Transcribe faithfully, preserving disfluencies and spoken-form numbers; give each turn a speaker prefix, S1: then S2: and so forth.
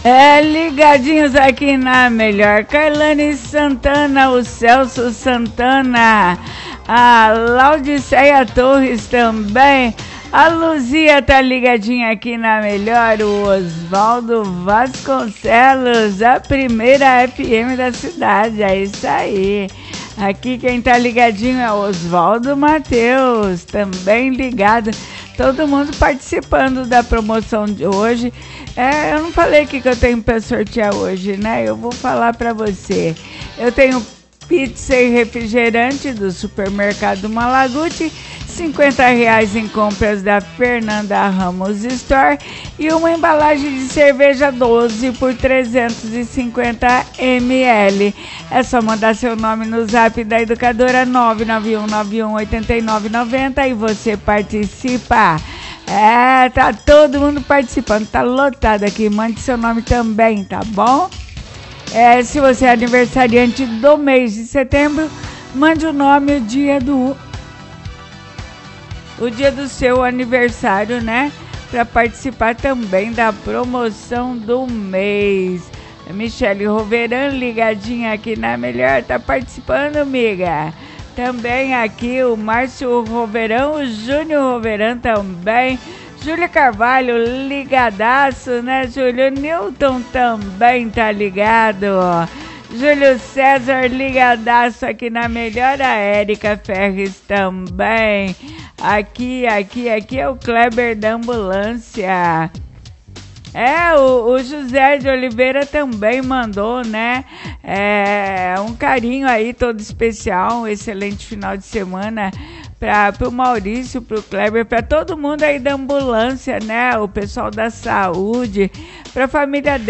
S1: É, ligadinhos aqui na melhor. Carlane Santana, o Celso Santana, a Laudiceia Torres também. A Luzia tá ligadinha aqui na melhor. O Oswaldo Vasconcelos, a primeira F M da cidade. É isso aí. Aqui quem tá ligadinho é o Oswaldo Matheus, também ligado. Todo mundo participando da promoção de hoje. É, eu não falei o que, que eu tenho para sortear hoje, né? Eu vou falar para você. Eu tenho pizza e refrigerante do supermercado Malaguti, cinquenta reais em compras da Fernanda Ramos Store e uma embalagem de cerveja doze por trezentos e cinquenta mililitros. É só mandar seu nome no zap da educadora nove nove um nove um oito nove nove zero e você participa. É, tá todo mundo participando, tá lotado aqui, mande seu nome também, tá bom? É, se você é aniversariante do mês de setembro, mande o nome o dia do o dia do seu aniversário, né? Para participar também da promoção do mês. Michele Roveran, ligadinha aqui na melhor, tá participando, amiga. Também aqui o Márcio Roverão, o Júnior Roveran também. Júlia Carvalho, ligadaço, né, Júlio? Newton também tá ligado. Júlio César, ligadaço aqui na melhor. A Érica Ferres também. Aqui, aqui, aqui é o Kleber da ambulância. É, o, o José de Oliveira também mandou, né? É, um carinho aí todo especial, um excelente final de semana para o Maurício, para o Kleber, para todo mundo aí da ambulância, né? O pessoal da saúde, para a família dele.